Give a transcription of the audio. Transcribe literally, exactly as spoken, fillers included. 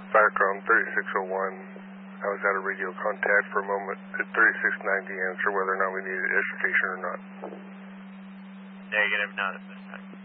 Firechrome thirty-six oh one. I was out of radio contact for a moment. Did thirty-six ninety answer whether or not we needed education or not? Negative, not at this time.